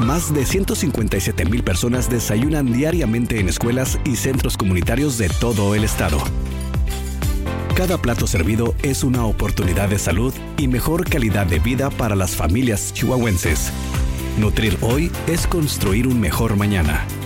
Más de 157,000 personas desayunan diariamente en escuelas y centros comunitarios de todo el estado. Cada plato servido es una oportunidad de salud y mejor calidad de vida para las familias chihuahuenses. Nutrir hoy es construir un mejor mañana.